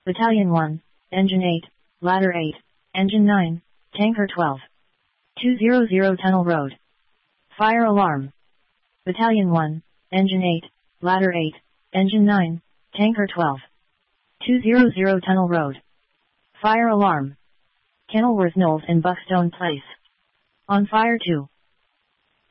Battalion 1, Engine 8, Ladder 8, Engine 9, Tanker 12. 200 Tunnel Road. Fire alarm. Battalion 1, Engine 8, Ladder 8, Engine 9, Tanker 12. 200 Tunnel Road. Fire alarm. Kenilworth Knolls in Buckstone Place. On fire 2.